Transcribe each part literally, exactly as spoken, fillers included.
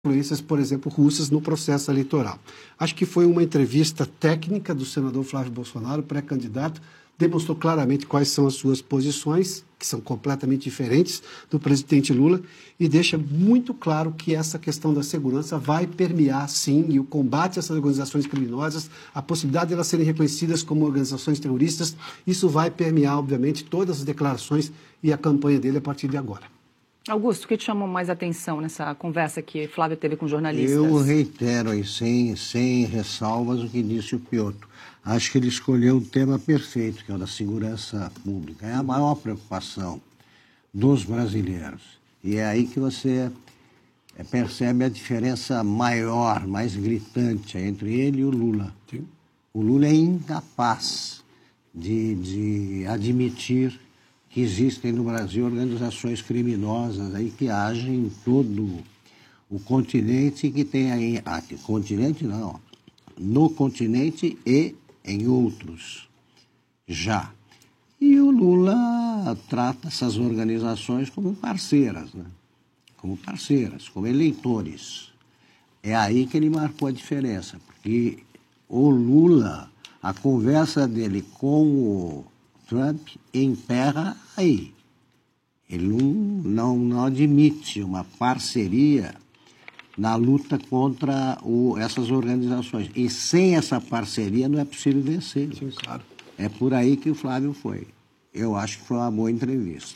influências, por exemplo, russas no processo eleitoral. Acho que foi uma entrevista técnica do senador Flávio Bolsonaro, pré-candidato, demonstrou claramente quais são as suas posições, que são completamente diferentes do presidente Lula, e deixa muito claro que essa questão da segurança vai permear, sim, e o combate a essas organizações criminosas, a possibilidade de elas serem reconhecidas como organizações terroristas, isso vai permear, obviamente, todas as declarações e a campanha dele a partir de agora. Augusto, o que te chamou mais atenção nessa conversa que Flávio teve com jornalistas? Eu reitero aí, sem, sem ressalvas, o que disse o Piotr. Acho que ele escolheu o tema perfeito, que é o da segurança pública. É a maior preocupação dos brasileiros. E é aí que você percebe a diferença maior, mais gritante entre ele e o Lula. Sim. O Lula é incapaz de, de admitir que existem no Brasil organizações criminosas aí que agem em todo o continente e que tem aí... Ah, continente não. No continente e em outros já. E o Lula trata essas organizações como parceiras, né? Como parceiras, como eleitores. É aí que ele marcou a diferença, porque o Lula, a conversa dele com o Trump emperra aí. Ele não, não, não admite uma parceria na luta contra o, essas organizações. E sem essa parceria não é possível vencer. Sim, claro. É por aí que o Flávio foi. Eu acho que foi uma boa entrevista.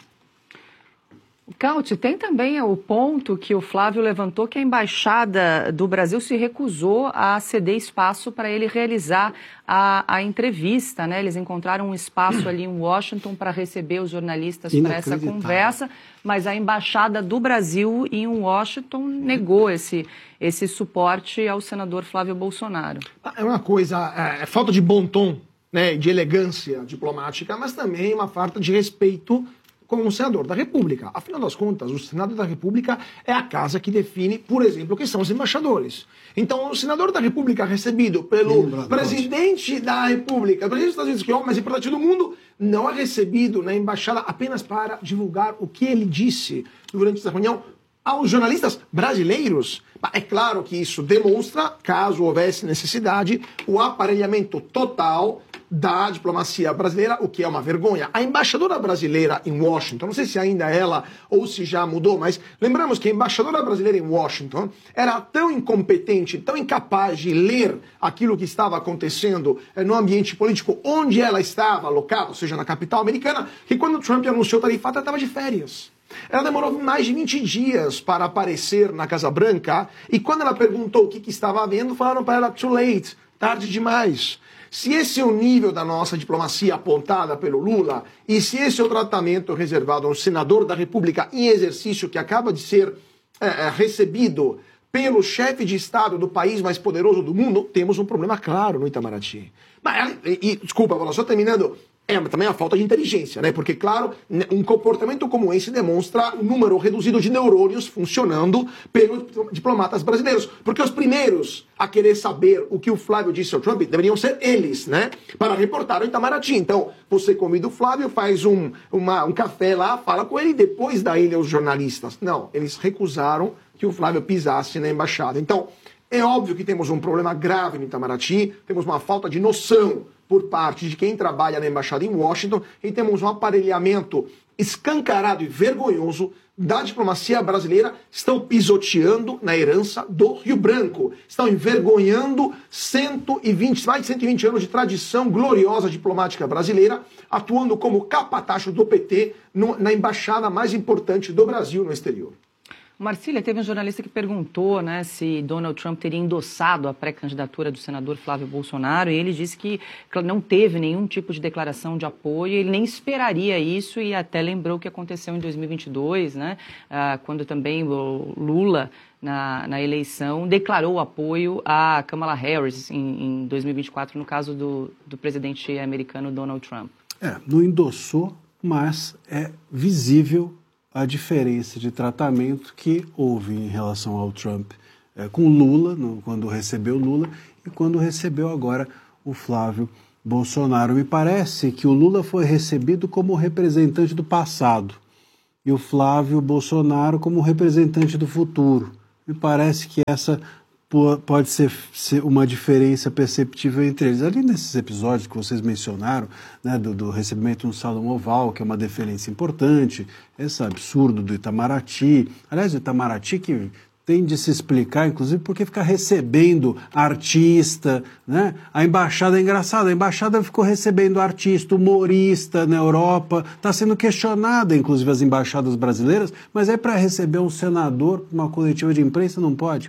Cauti, tem também o ponto que o Flávio levantou, que a Embaixada do Brasil se recusou a ceder espaço para ele realizar a, a entrevista, né? Eles encontraram um espaço ali em Washington para receber os jornalistas para essa conversa, mas a Embaixada do Brasil em Washington negou esse, esse suporte ao senador Flávio Bolsonaro. É uma coisa, é, é falta de bom tom, né, de elegância diplomática, mas também uma falta de respeito como um senador da República. Afinal das contas, o Senado da República é a casa que define, por exemplo, quem são os embaixadores. Então, o senador da República recebido pelo Lembrado, presidente pode. da República, o presidente dos Estados Unidos, que é o homem mais importante do mundo, não é recebido na embaixada apenas para divulgar o que ele disse durante essa reunião aos jornalistas brasileiros. É claro que isso demonstra, caso houvesse necessidade, o aparelhamento total da diplomacia brasileira, o que é uma vergonha. A embaixadora brasileira em Washington, não sei se ainda é ela ou se já mudou, mas lembramos que a embaixadora brasileira em Washington era tão incompetente, tão incapaz de ler aquilo que estava acontecendo no ambiente político onde ela estava alocada, ou seja, na capital americana, que quando Trump anunciou tarifata, ela estava de férias. Ela demorou mais de vinte dias para aparecer na Casa Branca e quando ela perguntou o que, que estava havendo, falaram para ela, too late, tarde demais. Se esse é o nível da nossa diplomacia apontada pelo Lula e se esse é o tratamento reservado a um senador da República em exercício que acaba de ser é, recebido pelo chefe de Estado do país mais poderoso do mundo, temos um problema claro no Itamaraty. Mas, e, e, desculpa, só terminando, é também a falta de inteligência, né? Porque, claro, um comportamento como esse demonstra um número reduzido de neurônios funcionando pelos diplomatas brasileiros. Porque os primeiros a querer saber o que o Flávio disse ao Trump deveriam ser eles, né? Para reportar o Itamaraty. Então, você convida o Flávio, faz um, uma, um café lá, fala com ele e depois dá ele aos jornalistas. Não, eles recusaram que o Flávio pisasse na embaixada. Então, é óbvio que temos um problema grave no Itamaraty, temos uma falta de noção por parte de quem trabalha na embaixada em Washington e temos um aparelhamento escancarado e vergonhoso da diplomacia brasileira. Estão pisoteando na herança do Rio Branco, estão envergonhando cento e vinte, mais de cento e vinte anos de tradição gloriosa diplomática brasileira, atuando como capatacho do P T no, na embaixada mais importante do Brasil no exterior. Marcília, teve um jornalista que perguntou, né, se Donald Trump teria endossado a pré-candidatura do senador Flávio Bolsonaro, e ele disse que não teve nenhum tipo de declaração de apoio, ele nem esperaria isso, e até lembrou o que aconteceu em dois mil e vinte e dois, né, quando também o Lula, na, na eleição, declarou apoio a Kamala Harris em, em dois mil e vinte e quatro, no caso do, do presidente americano Donald Trump. É, não endossou, mas é visível a diferença de tratamento que houve em relação ao Trump é, com Lula, no, quando recebeu Lula, e quando recebeu agora o Flávio Bolsonaro. Me parece que o Lula foi recebido como representante do passado e o Flávio Bolsonaro como representante do futuro. me parece que essa pode ser, ser uma diferença perceptível entre eles. Além desses episódios que vocês mencionaram, né, do, do recebimento no Salão Oval, que é uma deferência importante, esse absurdo do Itamaraty, aliás, o Itamaraty que tem de se explicar, inclusive, porque fica recebendo artista, né? A embaixada é engraçada, a embaixada ficou recebendo artista, humorista na Europa, está sendo questionada, inclusive, as embaixadas brasileiras, mas é para receber um senador, uma coletiva de imprensa, não pode.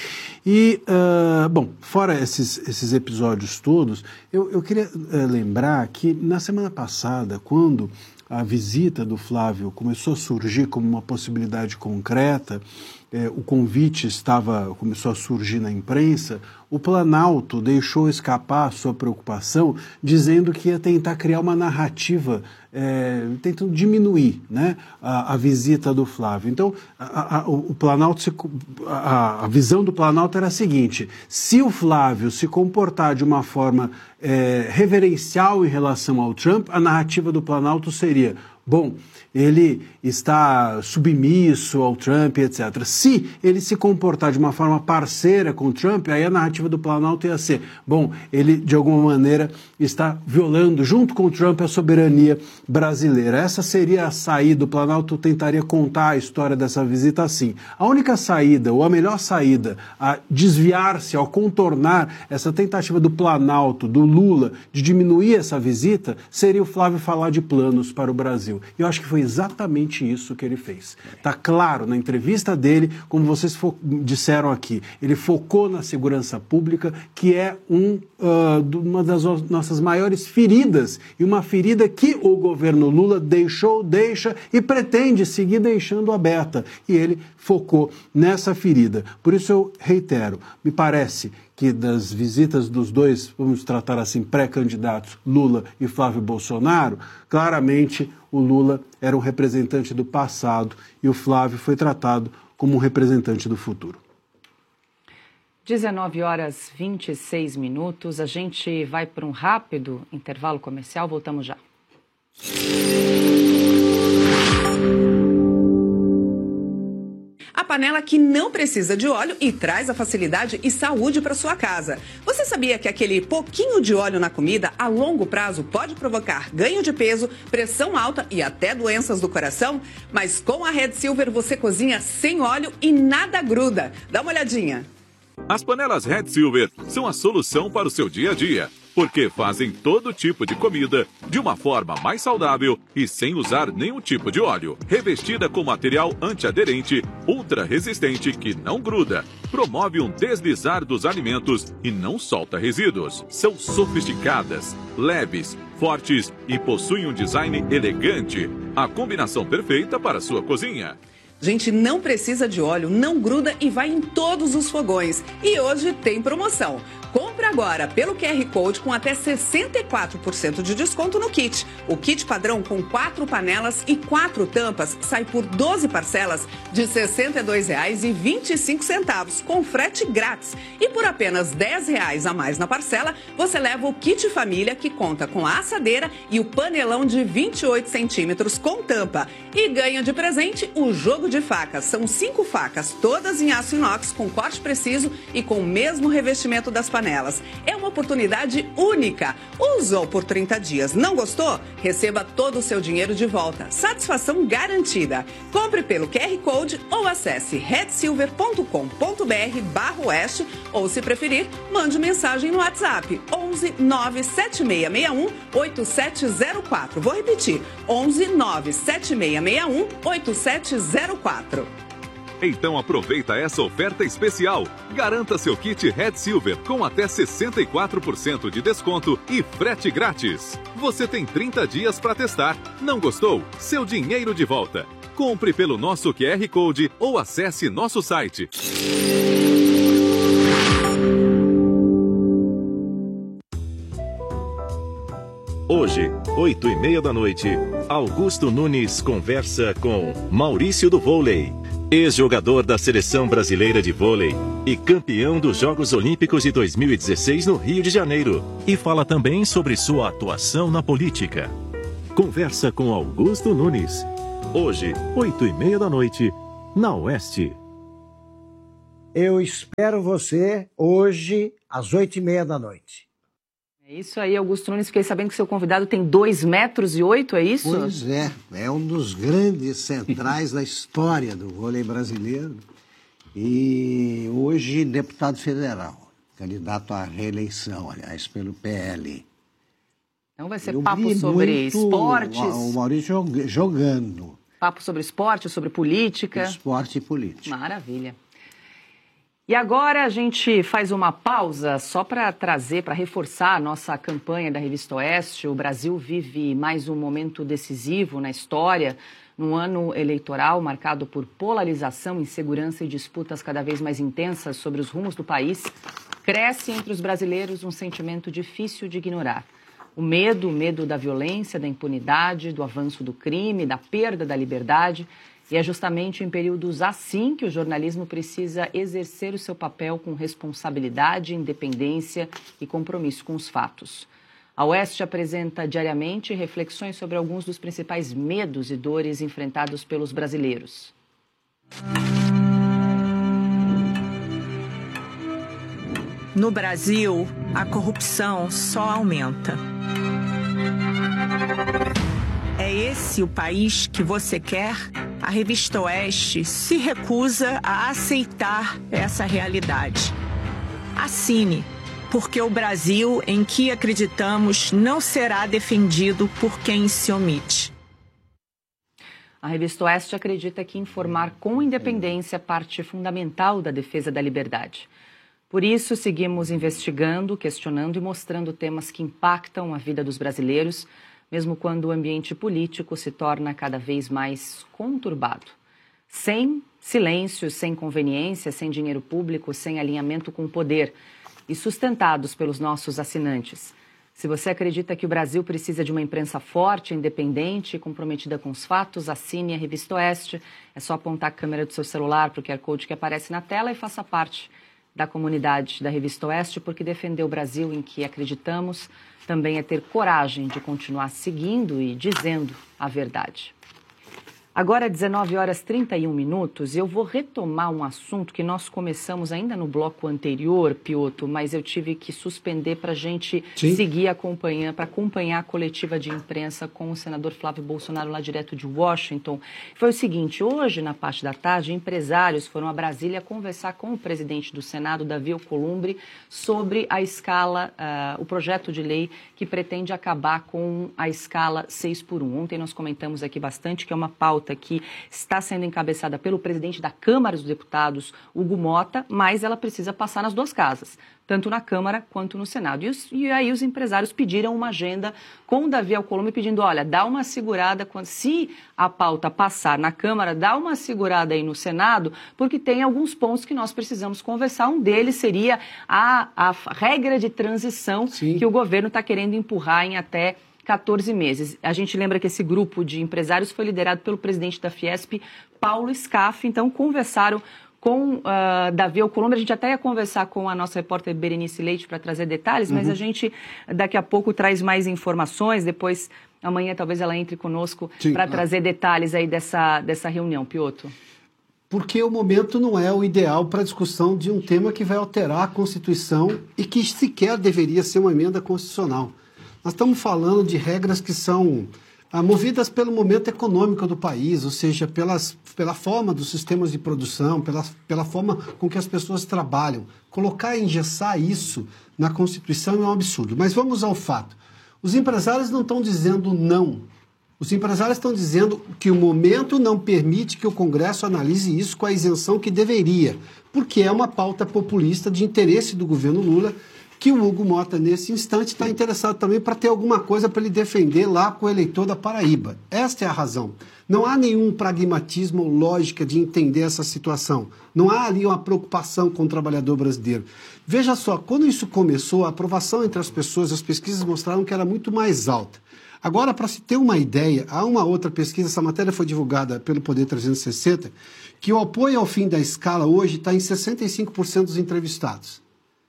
E, uh, bom, fora esses, esses episódios todos, eu, eu queria uh, lembrar que na semana passada, quando a visita do Flávio começou a surgir como uma possibilidade concreta, eh, o convite estava, começou a surgir na imprensa, o Planalto deixou escapar a sua preocupação, dizendo que ia tentar criar uma narrativa, eh, tentando diminuir, né, a, a visita do Flávio. Então, a, a, o Planalto se, a, a visão do Planalto era a seguinte: se o Flávio se comportar de uma forma eh, reverencial em relação ao Trump, a narrativa do Planalto seria: bom, ele está submisso ao Trump, etcétera. Se ele se comportar de uma forma parceira com o Trump, aí a narrativa do Planalto ia ser: bom, ele de alguma maneira está violando, junto com o Trump, a soberania brasileira. Essa seria a saída. O Planalto tentaria contar a história dessa visita assim. A única saída, ou a melhor saída, a desviar-se, ao contornar essa tentativa do Planalto, do Lula, de diminuir essa visita, seria o Flávio falar de planos para o Brasil. E eu acho que foi exatamente isso que ele fez. Está claro, na entrevista dele, como vocês disseram aqui, ele focou na segurança pública, que é um, uh, uma das nossas maiores feridas, e uma ferida que o governo Lula deixou, deixa e pretende seguir deixando aberta. E ele focou nessa ferida. Por isso eu reitero, me parece que das visitas dos dois, vamos tratar assim, pré-candidatos, Lula e Flávio Bolsonaro, claramente o Lula era um representante do passado e o Flávio foi tratado como um representante do futuro. dezenove horas e vinte e seis minutos, a gente vai para um rápido intervalo comercial, voltamos já. A panela que não precisa de óleo e traz a facilidade e saúde para sua casa. Você sabia que aquele pouquinho de óleo na comida a longo prazo pode provocar ganho de peso, pressão alta e até doenças do coração? Mas com a Red Silver você cozinha sem óleo e nada gruda. Dá uma olhadinha. As panelas Red Silver são a solução para o seu dia a dia, porque fazem todo tipo de comida de uma forma mais saudável e sem usar nenhum tipo de óleo. Revestida com material antiaderente, ultra resistente que não gruda, promove um deslizar dos alimentos e não solta resíduos. São sofisticadas, leves, fortes e possuem um design elegante. A combinação perfeita para a sua cozinha. Gente, não precisa de óleo, não gruda e vai em todos os fogões. E hoje tem promoção. Compre agora pelo Q R Code com até sessenta e quatro por cento de desconto no kit. O kit padrão com quatro panelas e quatro tampas sai por doze parcelas de sessenta e dois reais e vinte e cinco centavos, com frete grátis. E por apenas dez reais a mais na parcela, você leva o kit família, que conta com a assadeira e o panelão de vinte e oito centímetros com tampa. E ganha de presente o jogo de facas. São cinco facas, todas em aço inox, com corte preciso e com o mesmo revestimento das panelas. É uma oportunidade única. Usou por trinta dias, não gostou? Receba todo o seu dinheiro de volta. Satisfação garantida. Compre pelo Q R Code ou acesse red silver ponto com ponto br barra oeste ou, se preferir, mande mensagem no WhatsApp onze nove sete seis seis um oito sete zero quatro. Vou repetir, onze nove sete seis seis um oito sete zero quatro. Então aproveita essa oferta especial. Garanta seu kit Red Silver com até sessenta e quatro por cento de desconto e frete grátis. Você tem trinta dias para testar. Não gostou? Seu dinheiro de volta. Compre pelo nosso Q R Code ou acesse nosso site. Hoje, oito e meia da noite, Augusto Nunes conversa com Maurício do Vôlei, ex-jogador da Seleção Brasileira de Vôlei e campeão dos Jogos Olímpicos de dois mil e dezesseis no Rio de Janeiro. E fala também sobre sua atuação na política. Conversa com Augusto Nunes. Hoje, oito e meia da noite, na Oeste. Eu espero você hoje às oito e meia da noite. É isso aí, Augusto Nunes. Fiquei sabendo que seu convidado tem dois metros e oito, é isso? Pois é, é um dos grandes centrais da história do vôlei brasileiro. E hoje deputado federal, candidato à reeleição, aliás, pelo P L. Então vai ser Eu papo sobre esportes. O Maurício jogando. Papo sobre esporte, sobre política. Esporte e política. Maravilha. E agora a gente faz uma pausa só para trazer, para reforçar a nossa campanha da Revista Oeste. O Brasil vive mais um momento decisivo na história, num ano eleitoral marcado por polarização, insegurança e disputas cada vez mais intensas sobre os rumos do país. Cresce entre os brasileiros um sentimento difícil de ignorar. O medo, o medo da violência, da impunidade, do avanço do crime, da perda da liberdade. E é justamente em períodos assim que o jornalismo precisa exercer o seu papel com responsabilidade, independência e compromisso com os fatos. A Oeste apresenta diariamente reflexões sobre alguns dos principais medos e dores enfrentados pelos brasileiros. No Brasil, a corrupção só aumenta. É esse o país que você quer? A Revista Oeste se recusa a aceitar essa realidade. Assine, porque o Brasil em que acreditamos não será defendido por quem se omite. A Revista Oeste acredita que informar com independência é parte fundamental da defesa da liberdade. Por isso, seguimos investigando, questionando e mostrando temas que impactam a vida dos brasileiros, mesmo quando o ambiente político se torna cada vez mais conturbado. Sem silêncio, sem conveniência, sem dinheiro público, sem alinhamento com o poder e sustentados pelos nossos assinantes. Se você acredita que o Brasil precisa de uma imprensa forte, independente e comprometida com os fatos, assine a Revista Oeste. É só apontar a câmera do seu celular para o Q R Code que aparece na tela e faça parte da comunidade da Revista Oeste, porque defender o Brasil em que acreditamos também é ter coragem de continuar seguindo e dizendo a verdade. Agora, dezenove horas e trinta e um minutos, eu vou retomar um assunto que nós começamos ainda no bloco anterior, Piotr, mas eu tive que suspender para a gente Sim. seguir acompanhando, para acompanhar a coletiva de imprensa com o senador Flávio Bolsonaro lá direto de Washington. Foi o seguinte, hoje, na parte da tarde, empresários foram a Brasília conversar com o presidente do Senado, Davi Alcolumbre, sobre a escala, uh, o projeto de lei que pretende acabar com a escala seis por um. Ontem nós comentamos aqui bastante que é uma pauta que está sendo encabeçada pelo presidente da Câmara dos Deputados, Hugo Mota, mas ela precisa passar nas duas casas, tanto na Câmara quanto no Senado. E, os, e aí os empresários pediram uma agenda com o Davi Alcolumbre pedindo, olha, dá uma segurada, quando, se a pauta passar na Câmara, dá uma segurada aí no Senado, porque tem alguns pontos que nós precisamos conversar. Um deles seria a, a regra de transição Sim. que o governo está querendo empurrar em até quatorze meses. A gente lembra que esse grupo de empresários foi liderado pelo presidente da Fiesp, Paulo Scaff. Então, conversaram com uh, Davi Alcolumbre. A gente até ia conversar com a nossa repórter Berenice Leite para trazer detalhes, uhum. mas a gente daqui a pouco traz mais informações. Depois, amanhã, talvez ela entre conosco para ah. trazer detalhes aí dessa, dessa reunião. Piotr. Porque o momento não é o ideal para a discussão de um tema que vai alterar a Constituição e que sequer deveria ser uma emenda constitucional. Nós estamos falando de regras que são ah, movidas pelo momento econômico do país, ou seja, pelas, pela forma dos sistemas de produção, pela, pela forma com que as pessoas trabalham. Colocar e engessar isso na Constituição é um absurdo. Mas vamos ao fato. Os empresários não estão dizendo não. Os empresários estão dizendo que o momento não permite que o Congresso analise isso com a isenção que deveria, porque é uma pauta populista de interesse do governo Lula, que o Hugo Mota, nesse instante, está interessado também para ter alguma coisa para ele defender lá com o eleitor da Paraíba. Esta é a razão. Não há nenhum pragmatismo ou lógica de entender essa situação. Não há ali uma preocupação com o trabalhador brasileiro. Veja só, quando isso começou, a aprovação entre as pessoas, as pesquisas mostraram que era muito mais alta. Agora, para se ter uma ideia, há uma outra pesquisa, essa matéria foi divulgada pelo Poder trezentos e sessenta, que o apoio ao fim da escala hoje está em sessenta e cinco por cento dos entrevistados.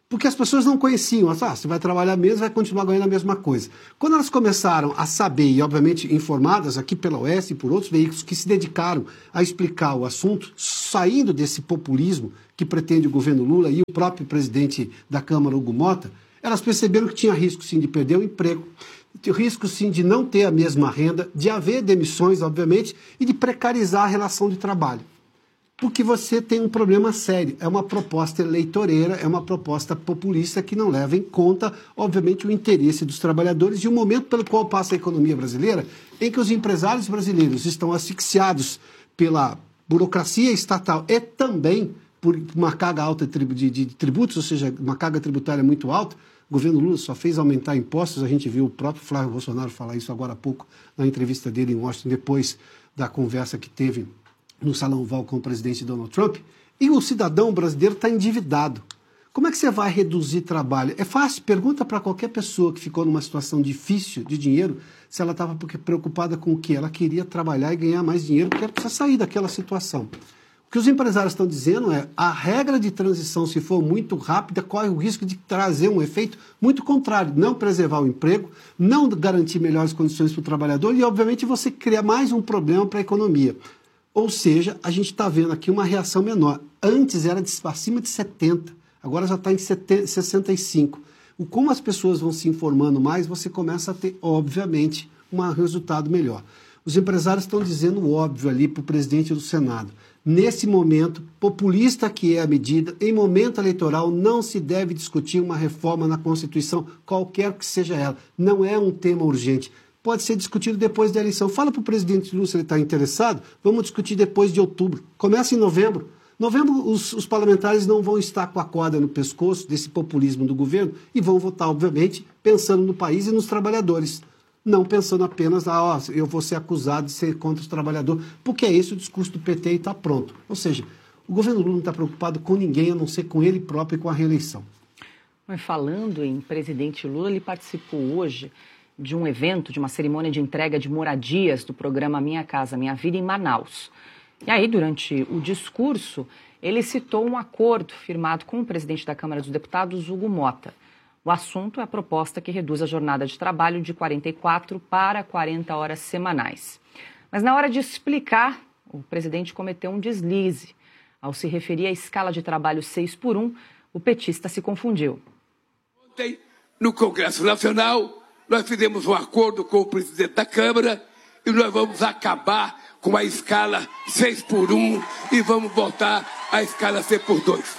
Porque as pessoas não conheciam. Ah, você vai trabalhar mesmo, vai continuar ganhando a mesma coisa. Quando elas começaram a saber, e obviamente informadas aqui pela O S e por outros veículos que se dedicaram a explicar o assunto, saindo desse populismo que pretende o governo Lula e o próprio presidente da Câmara, Hugo Mota, elas perceberam que tinha risco sim de perder o emprego, risco sim de não ter a mesma renda, de haver demissões, obviamente, e de precarizar a relação de trabalho. Porque você tem um problema sério. É uma proposta eleitoreira, é uma proposta populista que não leva em conta, obviamente, o interesse dos trabalhadores e o momento pelo qual passa a economia brasileira, em que os empresários brasileiros estão asfixiados pela burocracia estatal e também por uma carga alta de, de tributos, ou seja, uma carga tributária muito alta. O governo Lula só fez aumentar impostos, a gente viu o próprio Flávio Bolsonaro falar isso agora há pouco na entrevista dele em Washington, depois da conversa que teve no Salão Oval com o presidente Donald Trump, e o cidadão brasileiro está endividado. Como é que você vai reduzir trabalho? É fácil, pergunta para qualquer pessoa que ficou numa situação difícil de dinheiro, se ela estava preocupada com o quê? Ela queria trabalhar e ganhar mais dinheiro, porque ela precisa sair daquela situação. O que os empresários estão dizendo é a regra de transição, se for muito rápida, corre o risco de trazer um efeito muito contrário, não preservar o emprego, não garantir melhores condições para o trabalhador e, obviamente, você cria mais um problema para a economia. Ou seja, a gente está vendo aqui uma reação menor. Antes era de, acima de setenta, agora já está em sessenta e cinco. O como as pessoas vão se informando mais, você começa a ter, obviamente, um resultado melhor. Os empresários estão dizendo o óbvio ali para o presidente do Senado. Nesse momento, populista que é a medida, em momento eleitoral não se deve discutir uma reforma na Constituição, qualquer que seja ela. Não é um tema urgente. Pode ser discutido depois da eleição. Fala para o presidente Lula se ele está interessado, vamos discutir depois de outubro. Começa em novembro. Novembro, os, os parlamentares não vão estar com a corda no pescoço desse populismo do governo e vão votar, obviamente, pensando no país e nos trabalhadores. Não pensando apenas, ah, ó, eu vou ser acusado de ser contra os trabalhadores, porque é esse o discurso do P T e está pronto. Ou seja, o governo Lula não está preocupado com ninguém, a não ser com ele próprio e com a reeleição. Mas falando em presidente Lula, ele participou hoje de um evento, de uma cerimônia de entrega de moradias do programa Minha Casa Minha Vida em Manaus. E aí, durante o discurso, ele citou um acordo firmado com o presidente da Câmara dos Deputados, Hugo Mota. O assunto é a proposta que reduz a jornada de trabalho de quarenta e quatro para quarenta horas semanais. Mas na hora de explicar, o presidente cometeu um deslize. Ao se referir à escala de trabalho seis por um, o petista se confundiu. Ontem, no Congresso Nacional, nós fizemos um acordo com o presidente da Câmara e nós vamos acabar com a escala seis por um e vamos voltar à escala seis por dois.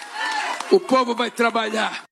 O povo vai trabalhar.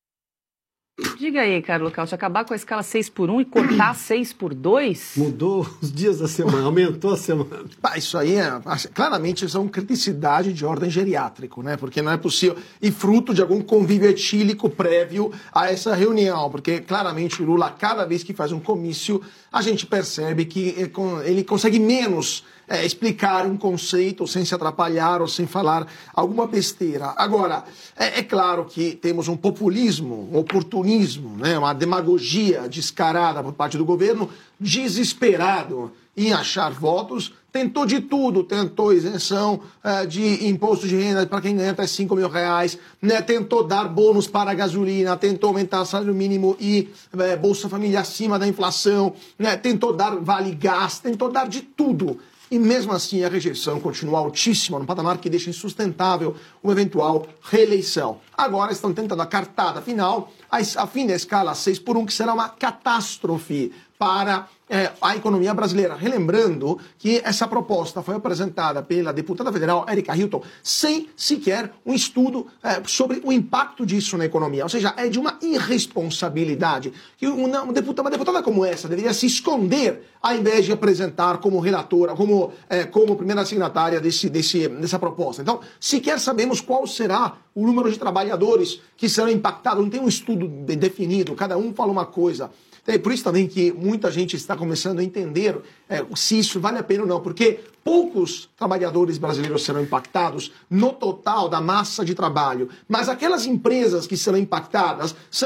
Diga aí, Carlos Caucho, acabar com a escala seis por um e cortar seis por dois? Mudou os dias da semana, aumentou a semana. Ah, isso aí é, claramente, isso é uma criticidade de ordem geriátrico, né? Porque não é possível, e fruto de algum convívio etílico prévio a essa reunião, porque claramente o Lula, cada vez que faz um comício, a gente percebe que ele consegue menos É, explicar um conceito sem se atrapalhar ou sem falar alguma besteira. Agora, é, é claro que temos um populismo, um oportunismo, né, uma demagogia descarada por parte do governo, desesperado em achar votos, tentou de tudo, tentou isenção é, de imposto de renda para quem ganha até cinco mil reais, né, tentou dar bônus para a gasolina, tentou aumentar o salário mínimo e é, Bolsa Família acima da inflação, né, tentou dar vale gás, tentou dar de tudo. E mesmo assim a rejeição continua altíssima, num patamar que deixa insustentável uma eventual reeleição. Agora estão tentando a cartada final, a fim da escala seis por um, que será uma catástrofe para é, a economia brasileira. Relembrando que essa proposta foi apresentada pela deputada federal Erika Hilton sem sequer um estudo é, sobre o impacto disso na economia. Ou seja, é de uma irresponsabilidade que uma, uma, deputada, uma deputada como essa deveria se esconder ao invés de apresentar como relatora, como, é, como primeira signatária desse, desse, dessa proposta. Então, sequer sabemos qual será o número de trabalhadores que serão impactados. Não tem um estudo definido, cada um fala uma coisa. É por isso também que muita gente está começando a entender é, se isso vale a pena ou não, porque poucos trabalhadores brasileiros serão impactados no total da massa de trabalho, mas aquelas empresas que serão impactadas são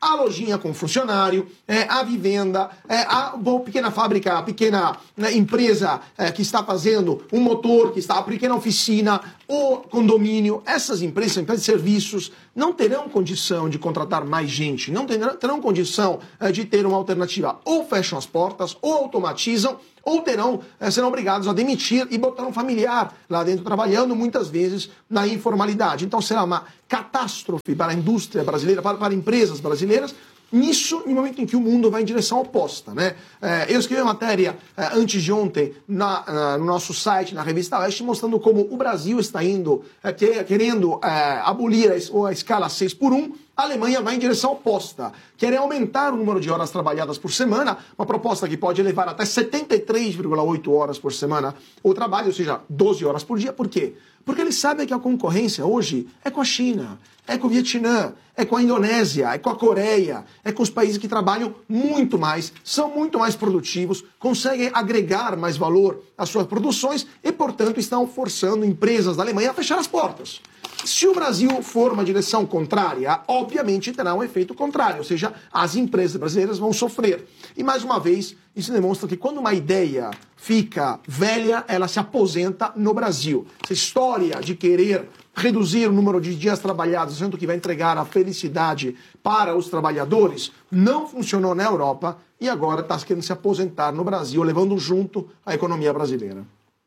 a lojinha com funcionário, é, a vivenda, é, a bom, pequena fábrica, a pequena né, empresa é, que está fazendo um motor, que está a pequena oficina, o condomínio. Essas empresas, empresas de serviços, não terão condição de contratar mais gente, não terão, terão condição é, de ter uma alternativa. Ou fecham as portas, ou automatizam, ou terão, é, serão obrigados a demitir e botar um familiar lá dentro trabalhando, muitas vezes na informalidade. Então será uma catástrofe para a indústria brasileira, para, para empresas brasileiras, nisso, no momento em que o mundo vai em direção oposta, né? É, eu escrevi uma matéria é, antes de ontem na, na, no nosso site, na revista Oeste, mostrando como o Brasil está indo, é, querendo é, abolir a, a escala seis por um, a Alemanha vai em direção oposta, quer aumentar o número de horas trabalhadas por semana, uma proposta que pode levar até setenta e três vírgula oito horas por semana o trabalho, ou seja, doze horas por dia. Por quê? Porque eles sabem que a concorrência hoje é com a China, é com o Vietnã, é com a Indonésia, é com a Coreia, é com os países que trabalham muito mais, são muito mais produtivos, conseguem agregar mais valor às suas produções e, portanto, estão forçando empresas da Alemanha a fechar as portas. Se o Brasil for uma direção contrária, obviamente terá um efeito contrário, ou seja, as empresas brasileiras vão sofrer. E, mais uma vez, isso demonstra que quando uma ideia fica velha, ela se aposenta no Brasil. Essa história de querer reduzir o número de dias trabalhados, sendo que vai entregar a felicidade para os trabalhadores, não funcionou na Europa e agora está querendo se aposentar no Brasil, levando junto a economia brasileira.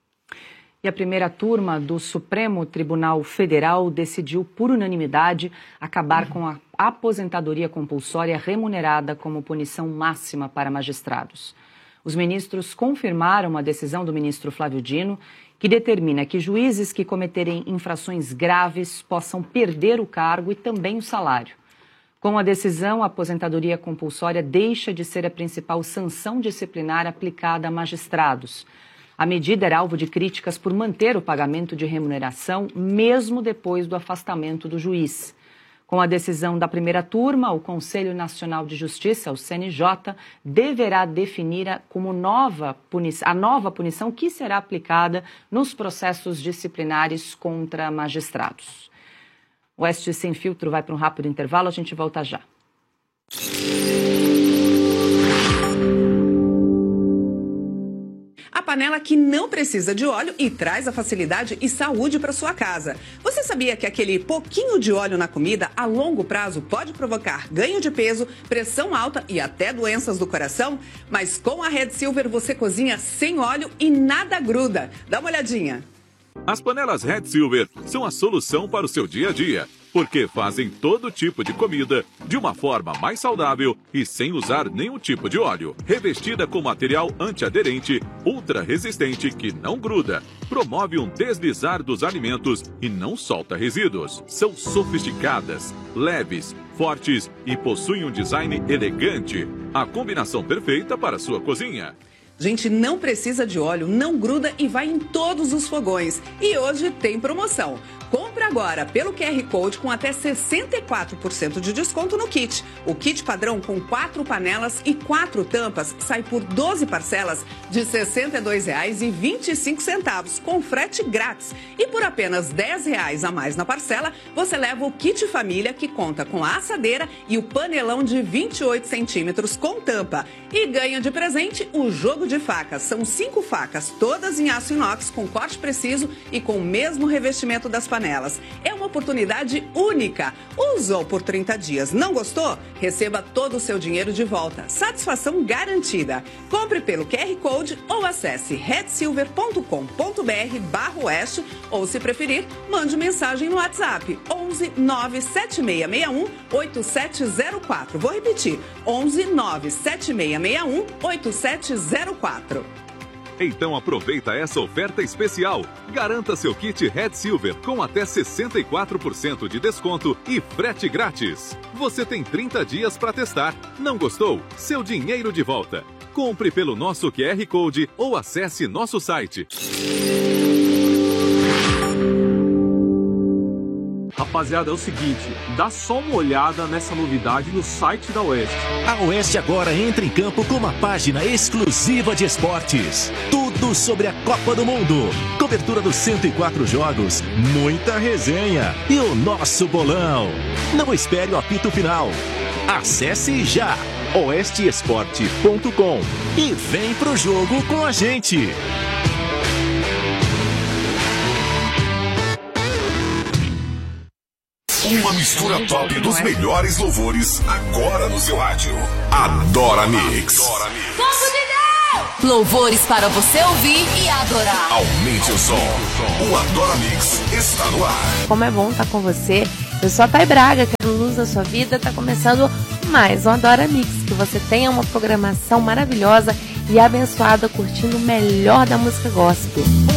E a primeira turma do Supremo Tribunal Federal decidiu, por unanimidade, acabar com a aposentadoria compulsória remunerada como punição máxima para magistrados. Os ministros confirmaram a decisão do ministro Flávio Dino, que determina que juízes que cometerem infrações graves possam perder o cargo e também o salário. Com a decisão, a aposentadoria compulsória deixa de ser a principal sanção disciplinar aplicada a magistrados. A medida era alvo de críticas por manter o pagamento de remuneração mesmo depois do afastamento do juiz. Com a decisão da primeira turma, o Conselho Nacional de Justiça, o C N J, deverá definir a, como nova punição, a nova punição que será aplicada nos processos disciplinares contra magistrados. O Oeste Sem Filtro vai para um rápido intervalo, a gente volta já. A panela que não precisa de óleo e traz a facilidade e saúde para sua casa. Você sabia que aquele pouquinho de óleo na comida, a longo prazo, pode provocar ganho de peso, pressão alta e até doenças do coração? Mas com a Red Silver você cozinha sem óleo e nada gruda. Dá uma olhadinha. As panelas Red Silver são a solução para o seu dia a dia, porque fazem todo tipo de comida de uma forma mais saudável e sem usar nenhum tipo de óleo. Revestida com material antiaderente, ultra resistente que não gruda, promove um deslizar dos alimentos e não solta resíduos. São sofisticadas, leves, fortes e possuem um design elegante. A combinação perfeita para a sua cozinha. Gente, não precisa de óleo, não gruda e vai em todos os fogões. E hoje tem promoção. Compre agora pelo Q R Code com até sessenta e quatro por cento de desconto no kit. O kit padrão com quatro panelas e quatro tampas sai por doze parcelas de sessenta e dois reais e vinte e cinco centavos, com frete grátis. E por apenas dez reais a mais na parcela, você leva o kit família que conta com a assadeira e o panelão de vinte e oito centímetros com tampa. E ganha de presente o jogo de facas. São cinco facas, todas em aço inox, com corte preciso e com o mesmo revestimento das panelas. É uma oportunidade única. Usou por trinta dias, não gostou? Receba todo o seu dinheiro de volta. Satisfação garantida. Compre pelo Q R Code ou acesse red silver ponto com ponto br barra oeste ou, se preferir, mande mensagem no WhatsApp onze nove sete seis seis um oito sete zero quatro. Vou repetir, onze nove sete seis seis um oito sete zero quatro. Então aproveita essa oferta especial. Garanta seu kit Red Silver com até sessenta e quatro por cento de desconto e frete grátis. Você tem trinta dias para testar. Não gostou? Seu dinheiro de volta. Compre pelo nosso Q R Code ou acesse nosso site. Rapaziada, é o seguinte, dá só uma olhada nessa novidade no site da Oeste. A Oeste agora entra em campo com uma página exclusiva de esportes. Tudo sobre a Copa do Mundo. Cobertura dos cento e quatro jogos, muita resenha e o nosso bolão. Não espere o apito final. Acesse já oeste esporte ponto com e vem pro jogo com a gente. Uma mistura top dos melhores louvores agora no seu rádio. Adora Mix. Adora Mix. Louvores para você ouvir e adorar. Aumente o som. O Adora Mix está no ar. Como é bom estar com você. Eu sou a Thay Braga, quero luz da sua vida. Está começando mais um Adora Mix. Que você tenha uma programação maravilhosa e abençoada curtindo o melhor da música gospel.